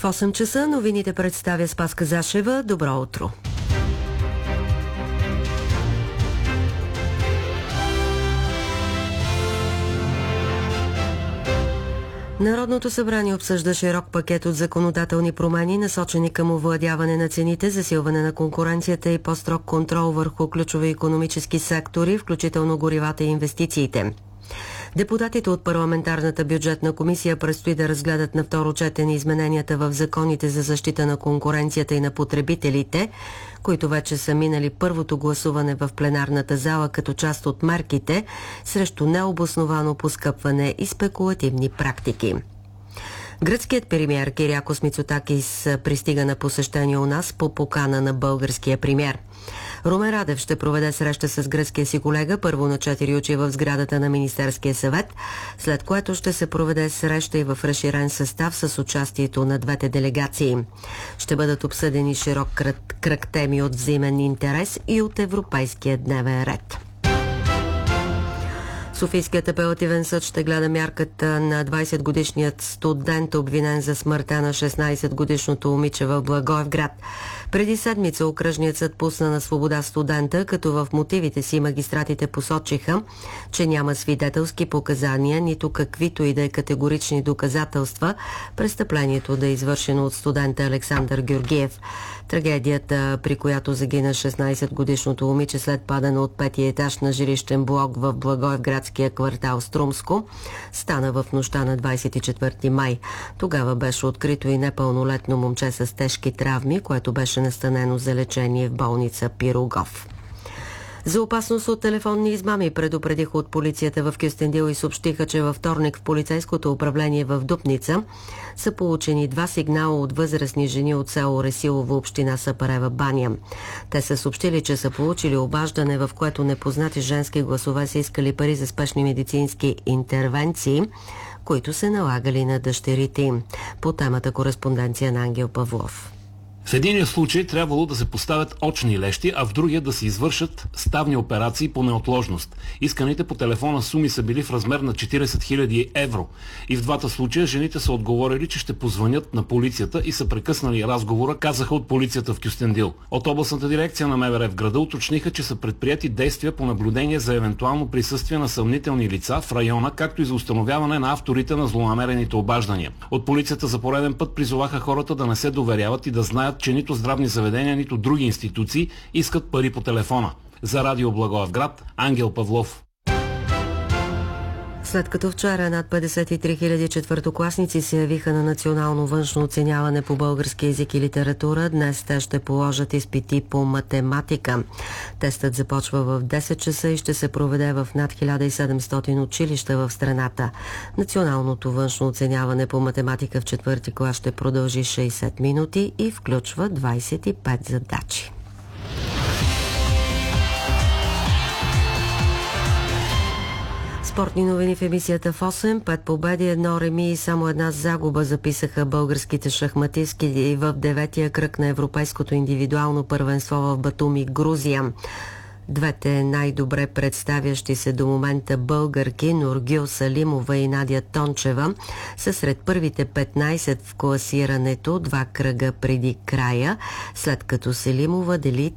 В 8 часа новините представя Спаска Зашева. Добро утро! Народното събрание обсъжда широк пакет от законодателни промени, насочени към овладяване на цените, засилване на конкуренцията и по-строг контрол върху ключови икономически сектори, включително горивата и инвестициите. Депутатите от парламентарната бюджетна комисия предстои да разгледат на второ четене измененията в законите за защита на конкуренцията и на потребителите, които вече са минали първото гласуване в пленарната зала като част от мерките срещу необосновано поскъпване и спекулативни практики. Гръцкият премиер Кириакос Мицотакис пристига на посещение у нас по покана на българския премиер. Румен Радев ще проведе среща с гръцкия си колега първо на 4 очи в сградата на Министерския съвет, след което ще се проведе среща и в разширен състав с участието на двете делегации. Ще бъдат обсъдени широк кръг теми от взаимен интерес и от европейския дневен ред. Софийският апелативен съд ще гледа мярката на 20-годишният студент, обвинен за смъртта на 16-годишното момиче в Благоевград. Преди седмица окръжният съд пусна на свобода студента, като в мотивите си магистратите посочиха, че няма свидетелски показания, нито каквито и да е категорични доказателства престъплението да е извършено от студента Александър Георгиев. Трагедията, при която загина 16-годишното момиче след падане от 5-ти етаж на жилищен блок в Благоевградския квартал Струмско, стана в нощта на 24 май. Тогава беше открито и непълнолетно момче с тежки травми, което беше настанено за лечение в болница Пирогов. За опасност от телефонни измами предупредиха от полицията в Кюстендил и съобщиха, че във вторник в полицейското управление в Дупница са получени 2 сигнала от възрастни жени от село Ресилово, община Сапарева баня. Те са съобщили, че са получили обаждане, в което непознати женски гласове са искали пари за спешни медицински интервенции, които се налагали на дъщерите им. По темата кореспонденция на Ангел Павлов. В единия случай трябвало да се поставят очни лещи, а в другия да се извършат ставни операции по неотложност. Исканите по телефона суми са били в размер на 40 000 евро. И в двата случая жените са отговорили, че ще позвънят на полицията и са прекъснали разговора, казаха от полицията в Кюстендил. От областната дирекция на МВР в града уточниха, че са предприяти действия по наблюдение за евентуално присъствие на съмнителни лица в района, както и за установяване на авторите на злонамерените обаждания. От полицията за пореден път призоваха хората да не се доверяват и да знаят, че нито здравни заведения, нито други институции искат пари по телефона. За Радио Благоевград, Ангел Павлов. След като вчера над 53 000 четвъртокласници се явиха на национално външно оценяване по български език и литература, днес те ще положат изпити по математика. Тестът започва в 10 часа и ще се проведе в над 1700 училища в страната. Националното външно оценяване по математика в 4-ти клас ще продължи 60 минути и включва 25 задачи. Спортни новини в емисията в 8. 5 победи, 1 реми и само 1 загуба записаха българските шахматистки в 9-тия кръг на европейското индивидуално първенство в Батуми, Грузия. Двете най-добре представящи се до момента българки Нургюл Салимова и Надя Тончева са сред първите 15 в класирането 2 кръга преди края, след като Салимова дели